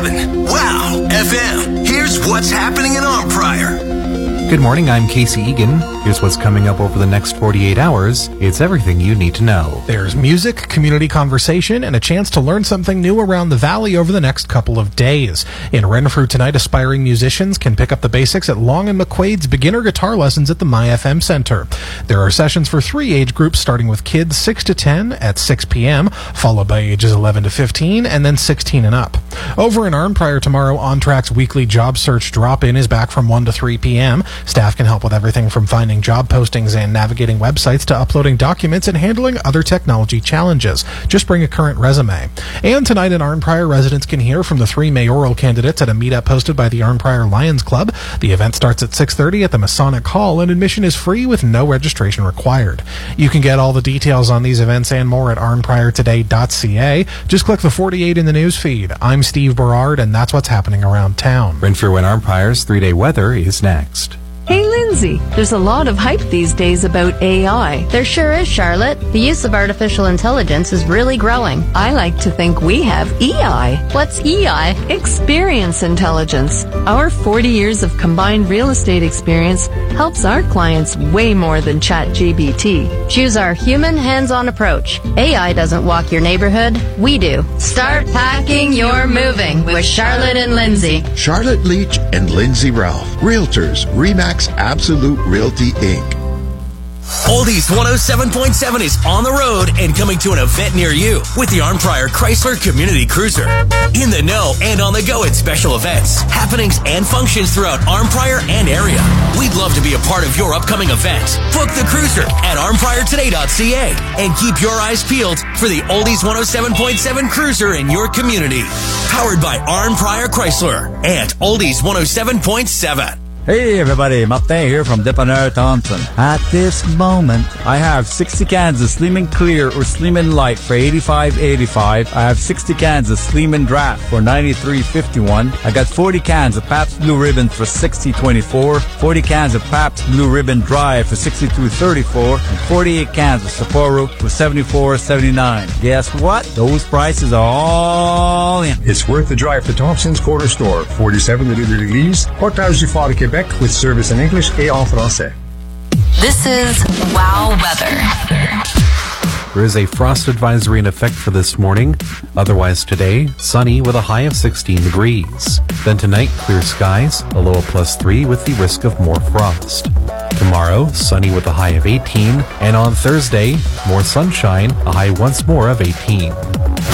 107. Wow FM. Here's what's happening in Arnprior. Good morning, I'm Casey Egan. Here's what's coming up over the next 48 hours. It's everything you need to know. There's music, community conversation, and a chance to learn something new around the valley over the next couple of days. In Renfrew tonight, aspiring musicians can pick up the basics at Long and McQuaid's beginner guitar lessons at the MyFM Center. There are sessions for 3 age groups, starting with kids 6 to 10 at 6 p.m., followed by ages 11 to 15, and then 16 and up. Over in Arnprior tomorrow, OnTrack's weekly job search drop-in is back from 1 to 3 p.m. Staff can help with everything from finding job postings and navigating websites to uploading documents and handling other technology challenges. Just bring a current resume. And tonight in Arnprior, residents can hear from the 3 mayoral candidates at a meetup hosted by the Arnprior Lions Club. The event starts at 6:30 at the Masonic Hall, and admission is free with no registration required. You can get all the details on these events and more at arnpriortoday.ca. Just click the 48 in the news feed. I'm Steve Berard, and that's what's happening around town. Renfrew and Arnprior's 3-day weather is next. Hey, Lindsay, there's a lot of hype these days about AI. There sure is, Charlotte. The use of artificial intelligence is really growing. I like to think we have EI. What's EI? Experience intelligence. Our 40 years of combined real estate experience helps our clients way more than ChatGPT. Choose our human hands-on approach. AI doesn't walk your neighborhood. We do. Start packing your moving with Charlotte and Lindsay. Charlotte Leach and Lindsay Ralph. Realtors, RE/MAX Absolute Realty, Inc. Oldies 107.7 is on the road and coming to an event near you with the Arnprior Chrysler Community Cruiser. In the know and on the go at special events, happenings, and functions throughout Arnprior and area. We'd love to be a part of your upcoming event. Book the cruiser at arnpriortoday.ca and keep your eyes peeled for the Oldies 107.7 Cruiser in your community. Powered by Arnprior Chrysler and Oldies 107.7. Hey everybody, Martin here from Dépanneur Thompson. At this moment, I have 60 cans of Slim and Clear or Slim and Light for $85.85. I have 60 cans of Slim and Draft for $93.51. I got 40 cans of Pabst Blue Ribbon for $60.24. 40 cans of Pabst Blue Ribbon Dry for $62.34. And 48 cans of Sapporo for $74.79. Guess what? Those prices are all in. It's worth the drive to Thompson's Corner Store, 47 Rue de l'Église, Portage du Fort de Québec, with service in English et en français. This is Wow Weather. There is a frost advisory in effect for this morning. Otherwise today, sunny with a high of 16 degrees. Then tonight, clear skies, a low of +3 with the risk of more frost. Tomorrow, sunny with a high of 18. And on Thursday, more sunshine, a high once more of 18.